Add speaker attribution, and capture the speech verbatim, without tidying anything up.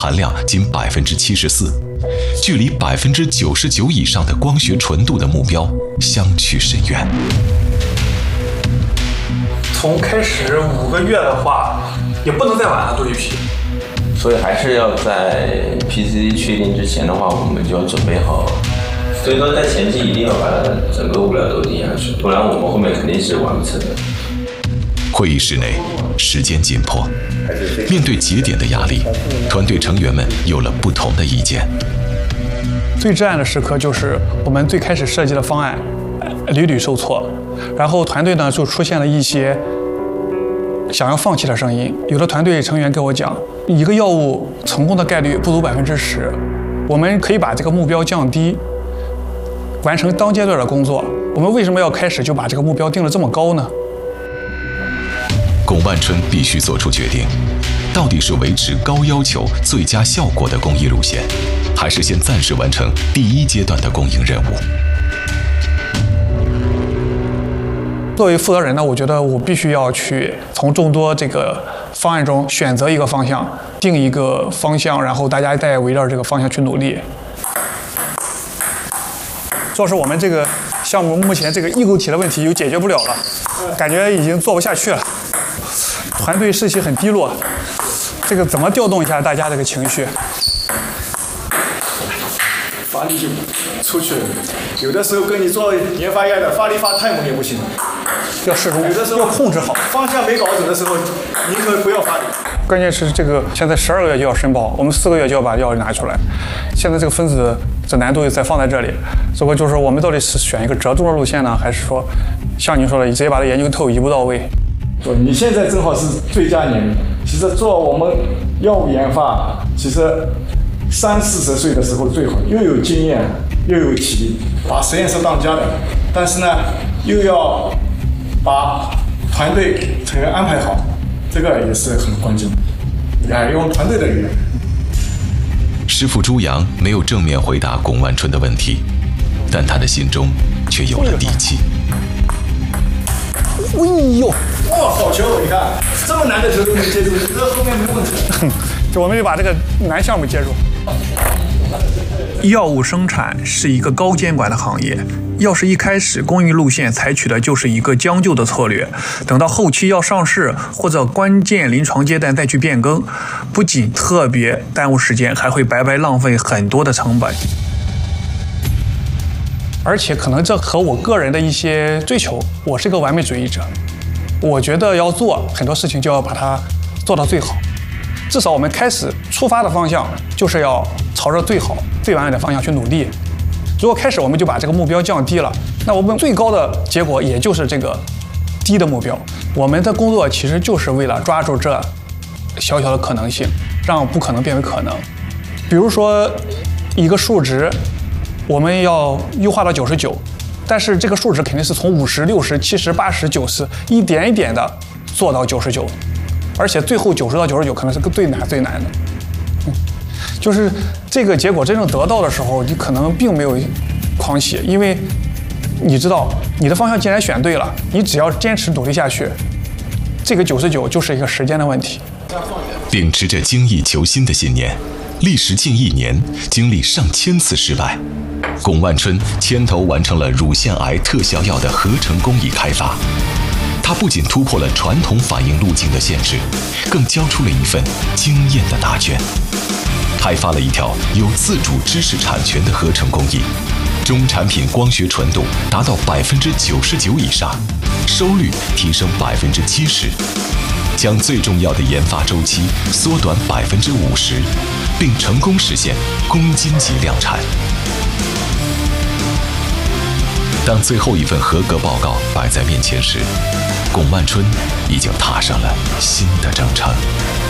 Speaker 1: 含量仅百分之七十四，距离百分之九十九以上的光学纯度的目标相去甚远。
Speaker 2: 从开始五个月的话，也不能再晚了做一批。
Speaker 3: 所以还是要在 P C D 确定之前的话，我们就要准备好。所以说在前期一定要把整个物料都定下去，不然我们后面肯定是完不成的。
Speaker 1: 会议室内，时间紧迫，面对节点的压力，团队成员们有了不同的意见。
Speaker 2: 最至暗的时刻就是我们最开始设计的方案屡屡受挫，然后团队呢就出现了一些想要放弃的声音。有的团队成员跟我讲，一个药物成功的概率不足百分之十，我们可以把这个目标降低，完成当阶段的工作。我们为什么要开始就把这个目标定得这么高呢？
Speaker 1: 龚万春必须做出决定，到底是维持高要求、最佳效果的工艺路线，还是先暂时完成第一阶段的供应任务？
Speaker 2: 作为负责人呢，我觉得我必须要去从众多这个方案中选择一个方向，定一个方向，然后大家再围绕这个方向去努力。主要是我们这个项目目前这个异构体的问题又解决不了了，感觉已经做不下去了，团队士气很低落。这个怎么调动一下大家这个情绪？
Speaker 4: 发力就出去了，有的时候跟你做研发一样的，发力发太猛也不行，
Speaker 2: 要适中，
Speaker 4: 有的时候
Speaker 2: 要控制好
Speaker 4: 方向没搞准的时候，宁可不要发力。
Speaker 2: 关键是这个现在十二个月就要申报，我们四个月就要把药拿出来。现在这个分子这难度再放在这里，所以就是我们到底是选一个折中的路线呢，还是说像您说的，直接把它研究透，一步到位？
Speaker 4: 不，你现在正好是最佳年龄。其实做我们药物研发，其实三四十岁的时候最好，又有经验，又有体力，把实验室当家的。但是呢，又要把团队成员安排好，这个也是很关键的。哎，用团队的力量。
Speaker 1: 师傅朱阳没有正面回答龚万春的问题，但他的心中却有了底气。
Speaker 2: 哎呦，
Speaker 4: 哇，好球！你看，这么难的球都能接住，这后面没问题。
Speaker 2: 就我们就把这个难项目接住。药物生产是一个高监管的行业，要是一开始供应路线采取的就是一个将就的策略，等到后期要上市或者关键临床阶段再去变更，不仅特别耽误时间，还会白白浪费很多的成本。而且可能这和我个人的一些追求，我是个完美主义者，我觉得要做很多事情就要把它做到最好。至少我们开始出发的方向就是要朝着最好、最完美的方向去努力。如果开始我们就把这个目标降低了，那我们最高的结果也就是这个低的目标。我们的工作其实就是为了抓住这小小的可能性，让不可能变为可能。比如说一个数值，我们要优化到九十九，但是这个数值肯定是从五十、六十、七十、八十、九十一点一点的做到九十九。而且最后九十到九十九可能是个最难最难的，嗯，就是这个结果真正得到的时候，你可能并没有狂喜，因为你知道你的方向既然选对了，你只要坚持努力下去，这个九十九就是一个时间的问题。
Speaker 1: 秉持着精益求新的信念，历时近一年，经历上千次失败，龚万春牵头完成了乳腺癌特效药的合成工艺开发。他不仅突破了传统反应路径的限制，更交出了一份惊艳的答卷，开发了一条有自主知识产权的合成工艺，终产品光学纯度达到百分之九十九以上，收率提升百分之七十，将最重要的研发周期缩短百分之五十，并成功实现公斤级量产。当最后一份合格报告摆在面前时，龚万春已经踏上了新的征程。